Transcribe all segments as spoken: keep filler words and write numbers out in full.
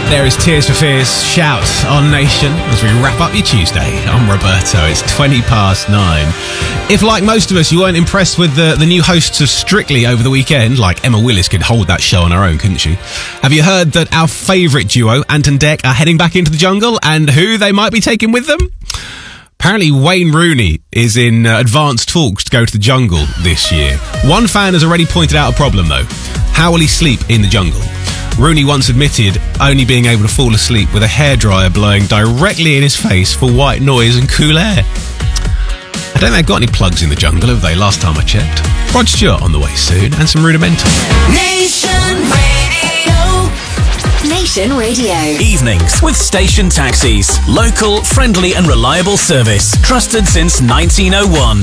There is Tears for Fears, Shout on Nation as we wrap up your Tuesday. I'm Roberto. It's twenty past nine. If, like most of us, you weren't impressed with the, the new hosts of Strictly over the weekend, like Emma Willis could hold that show on her own, couldn't she? Have you heard that our favourite duo, Ant and Dec, are heading back into the jungle and who they might be taking with them? Apparently Wayne Rooney is in uh, advanced talks to go to the jungle this year. One fan has already pointed out a problem, though. How will he sleep in the jungle? Rooney once admitted only being able to fall asleep with a hairdryer blowing directly in his face for white noise and cool air. I don't think they've got any plugs in the jungle, have they, last time I checked? Rod Stewart on the way soon, and some Rudimental. Nation Radio. Nation Radio. Evenings with Station Taxis. Local, friendly and reliable service. Trusted since nineteen oh one.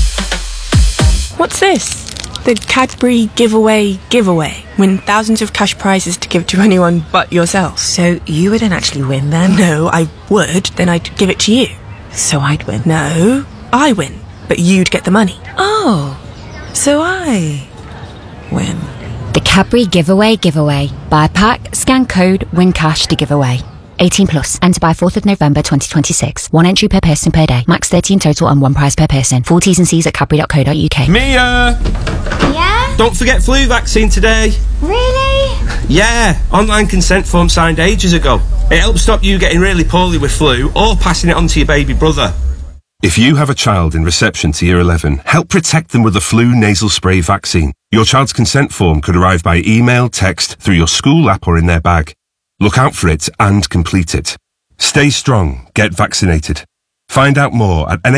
What's this? The Cadbury giveaway giveaway. Win thousands of cash prizes to give to anyone but yourself. So you wouldn't actually win then? No, I would. Then I'd give it to you. So I'd win? No, I win. But you'd get the money. Oh, so I win. The Cadbury giveaway giveaway. Buy a pack, scan code, win cash to give away. eighteen plus. Enter by fourth of November twenty twenty-six. One entry per person per day. Max thirty in total and one prize per person. Full T's and C's at cadbury dot co dot uk. Mia! Yeah? Don't forget flu vaccine today. Really? Yeah, online consent form signed ages ago. It helps stop you getting really poorly with flu or passing it on to your baby brother. If you have a child in reception to year eleven, help protect them with the flu nasal spray vaccine. Your child's consent form could arrive by email, text, through your school app or in their bag. Look out for it and complete it. Stay strong. Get vaccinated. Find out more at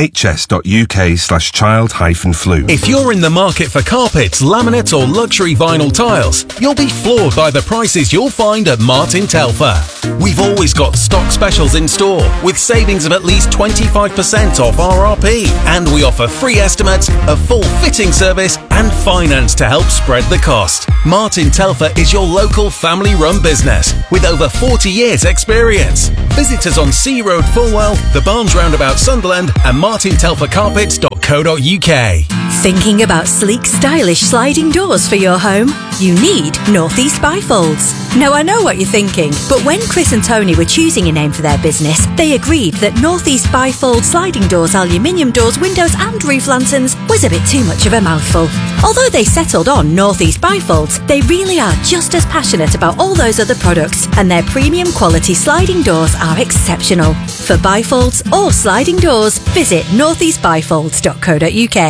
nhs.uk slash child hyphen flu. If you're in the market for carpets, laminate or luxury vinyl tiles, you'll be floored by the prices you'll find at Martin Telfer. We've always got stock specials in store with savings of at least twenty-five percent off R R P. And we offer free estimates, a full fitting service and finance to help spread the cost. Martin Telfer is your local family-run business with over forty years experience. Visit us on Sea Road, Fulwell, the Barnes Roundabout, Sunderland and martin telfer carpets dot co dot uk. Thinking about sleek, stylish sliding doors for your home? You need North East Bifolds. Now, I know what you're thinking, but when Chris and Tony were choosing a name for their business, they agreed that North East Bifold sliding doors, aluminium doors, windows and roof lanterns was a bit too much of a mouthful. Although they settled on North East Bifolds, they really are just as passionate about all those other products, and their premium quality sliding doors are exceptional. For bifolds or sliding doors, visit north east bifolds dot co dot uk.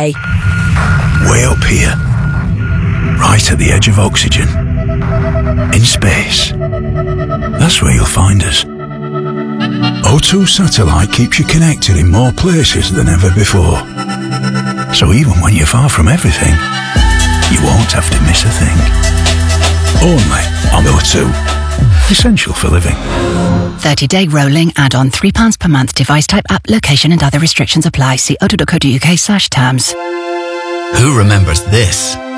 Way up here, right at the edge of oxygen, in space. That's where you'll find us. O two Satellite keeps you connected in more places than ever before. So even when you're far from everything, you won't have to miss a thing. Only on O two. Essential for living. thirty-day rolling add-on, three pounds per month. Device type, app, location and other restrictions apply. See o two dot co dot uk slash terms. Who remembers this?